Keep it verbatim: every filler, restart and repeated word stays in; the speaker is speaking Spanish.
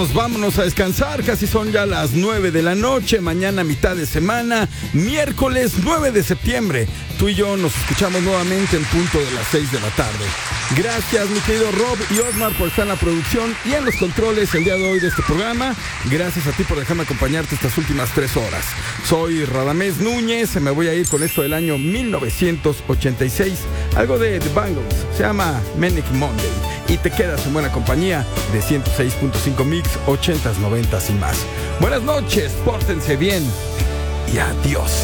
vámonos, vámonos a descansar. Casi son ya las nueve de la noche. Mañana mitad de semana, miércoles nueve de septiembre. Tú y yo nos escuchamos nuevamente en punto de las seis de la tarde. Gracias, mi querido Rob y Osmar, por estar en la producción y en los controles el día de hoy de este programa. Gracias a ti por dejarme acompañarte estas últimas tres horas. Soy Radamés Núñez. Me voy a ir con esto del año mil novecientos ochenta y seis. Algo de The Bangles. Se llama Manic Monday. Y te quedas en buena compañía de ciento seis punto cinco Mix, ochentas, noventas y más. Buenas noches, pórtense bien y adiós.